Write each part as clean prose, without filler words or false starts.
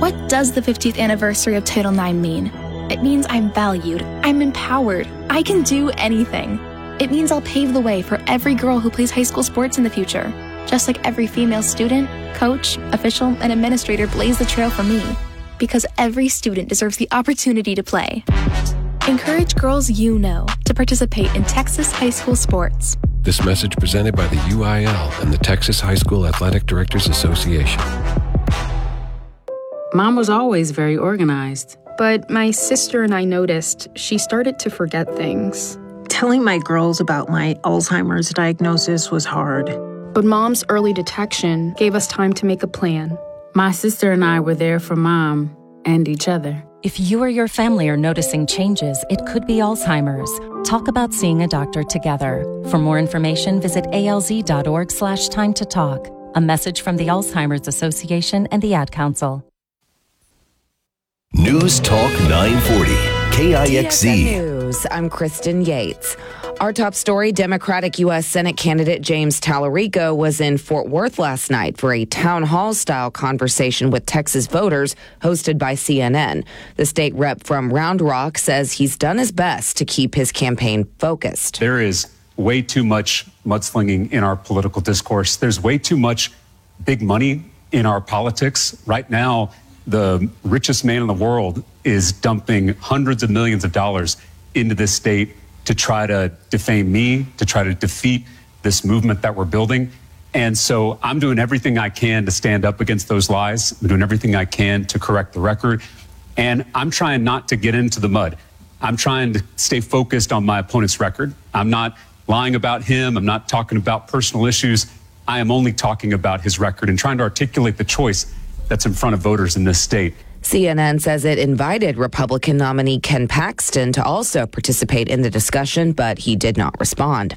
What does the 50th anniversary of Title IX mean? It means I'm valued, I'm empowered, I can do anything. It means I'll pave the way for every girl who plays high school sports in the future, just like every female student, coach, official, and administrator blazed the trail for me, because every student deserves the opportunity to play. Encourage girls you know to participate in Texas high school sports. This message presented by the UIL and the Texas High School Athletic Directors Association. Mom was always very organized. But my sister and I noticed she started to forget things. Telling my girls about my Alzheimer's diagnosis was hard. But Mom's early detection gave us time to make a plan. My sister and I were there for Mom and each other. If you or your family are noticing changes, it could be Alzheimer's. Talk about seeing a doctor together. For more information, visit alz.org/time to talk. A message from the Alzheimer's Association and the Ad Council. News Talk 940, KIXZ. News. I'm Kristen Yates. Our top story, Democratic U.S. Senate candidate James Tallarico was in Fort Worth last night for a town hall-style conversation with Texas voters hosted by CNN. The state rep from Round Rock says he's done his best to keep his campaign focused. There is way too much mudslinging in our political discourse. There's way too much big money in our politics. Right now, the richest man in the world is dumping hundreds of millions of dollars into this state to try to defame me, to try to defeat this movement that we're building. And so I'm doing everything I can to stand up against those lies. I'm doing everything I can to correct the record. And I'm trying not to get into the mud. I'm trying to stay focused on my opponent's record. I'm not lying about him. I'm not talking about personal issues. I am only talking about his record and trying to articulate the choice that's in front of voters in this state. CNN says it invited Republican nominee Ken Paxton to also participate in the discussion, but he did not respond.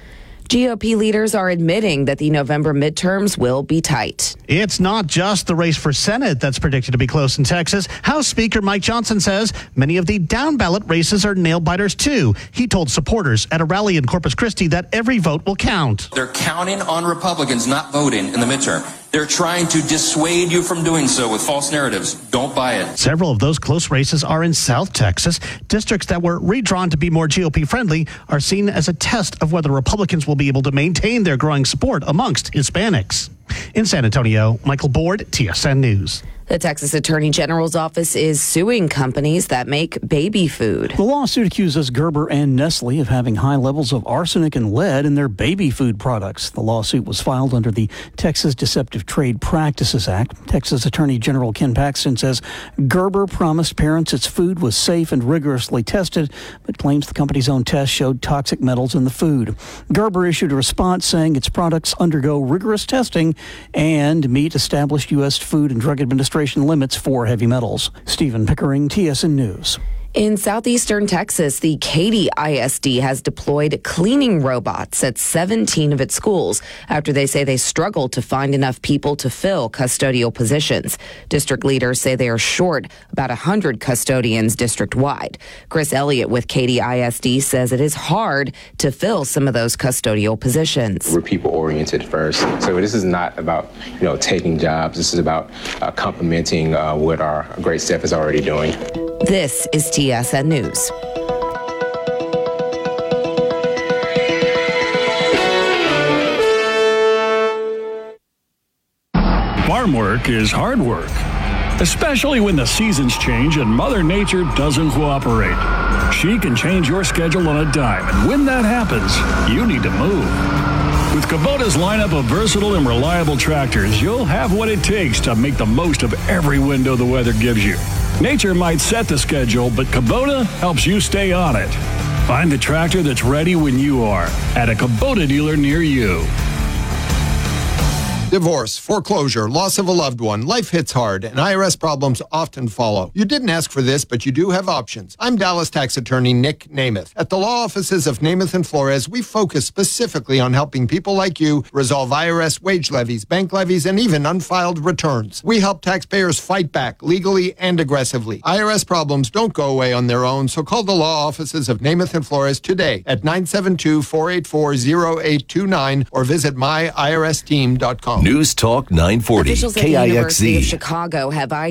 GOP leaders are admitting that the November midterms will be tight. It's not just the race for Senate that's predicted to be close in Texas. House Speaker Mike Johnson says many of the down-ballot races are nail-biters, too. He told supporters at a rally in Corpus Christi that every vote will count. They're counting on Republicans not voting in the midterm. They're trying to dissuade you from doing so with false narratives. Don't buy it. Several of those close races are in South Texas. Districts that were redrawn to be more GOP-friendly are seen as a test of whether Republicans will be able to maintain their growing support amongst Hispanics. In San Antonio, Michael Board, TSN News. The Texas Attorney General's office is suing companies that make baby food. The lawsuit accuses Gerber and Nestle of having high levels of arsenic and lead in their baby food products. The lawsuit was filed under the Texas Deceptive Trade Practices Act. Texas Attorney General Ken Paxton says Gerber promised parents its food was safe and rigorously tested, but claims the company's own tests showed toxic metals in the food. Gerber issued a response saying its products undergo rigorous testing and meet established U.S. Food and Drug Administration limits for heavy metals. Stephen Pickering, TSN News. In southeastern Texas, the Katy ISD has deployed cleaning robots at 17 of its schools after they say they struggled to find enough people to fill custodial positions. District leaders say they are short about 100 custodians district-wide. Chris Elliott with Katy ISD says it is hard to fill some of those custodial positions. We're people-oriented first, so this is not about taking jobs. This is about complementing what our great staff is already doing. This is TSN News. Farm work is hard work, especially when the seasons change and Mother Nature doesn't cooperate. She can change your schedule on a dime, and when that happens, you need to move. With Kubota's lineup of versatile and reliable tractors, you'll have what it takes to make the most of every window the weather gives you. Nature might set the schedule, but Kubota helps you stay on it. Find the tractor that's ready when you are at a Kubota dealer near you. Divorce, foreclosure, loss of a loved one, life hits hard, and IRS problems often follow. You didn't ask for this, but you do have options. I'm Dallas tax attorney Nick Namath. At the law offices of Namath and Flores, we focus specifically on helping people like you resolve IRS wage levies, bank levies, and even unfiled returns. We help taxpayers fight back legally and aggressively. IRS problems don't go away on their own, so call the law offices of Namath and Flores today at 972-484-0829 or visit myiRSteam.com. News Talk 940, Officials at the University of KIXZ. Chicago have